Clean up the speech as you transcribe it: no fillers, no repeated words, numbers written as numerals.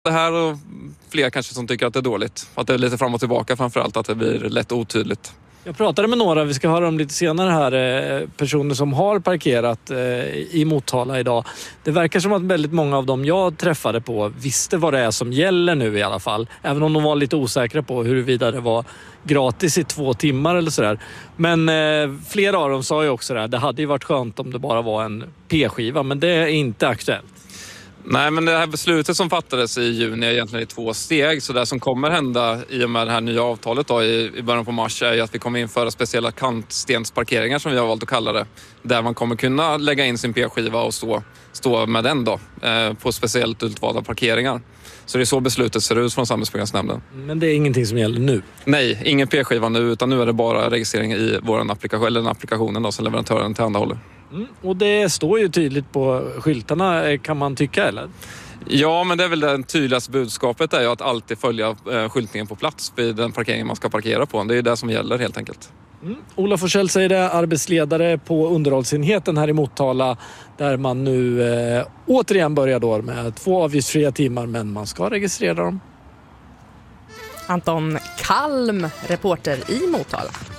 Det här och fler kanske som tycker att det är dåligt. Att det är lite fram och tillbaka framförallt, att det blir lätt otydligt. Jag pratade med några, vi ska höra dem lite senare här, personer som har parkerat i Motala idag. Det verkar som att väldigt många av dem jag träffade på visste vad det är som gäller nu i alla fall. Även om de var lite osäkra på huruvida det var gratis i 2 timmar eller sådär. Men flera av dem sa ju också det hade ju varit skönt om det bara var en P-skiva, men det är inte aktuellt. Nej, men det här beslutet som fattades i juni är egentligen i 2 steg. Så det som kommer hända i och med det här nya avtalet då, i början på mars är ju att vi kommer införa speciella kantstensparkeringar som vi har valt att kalla det. Där man kommer kunna lägga in sin P-skiva och stå med den då, på speciellt utvalda parkeringar. Så det är så beslutet ser ut från Samhällsbyggnadsnämnden. Men det är ingenting som gäller nu? Nej, ingen P-skiva nu, utan nu är det bara registrering i vår applikation, eller den applikationen då, som leverantören tillhandahåller. Och det står ju tydligt på skyltarna, kan man tycka, eller? Ja, men det är väl det tydligaste budskapet är ju att alltid följa skyltningen på plats vid den parkeringen man ska parkera på. Det är ju det som gäller helt enkelt. Ola Forsell säger det, arbetsledare på underhållsenheten här i Motala, där man nu återigen börjar då med 2 avgiftsfria timmar, men man ska registrera dem. Anton Kalm, reporter i Motala.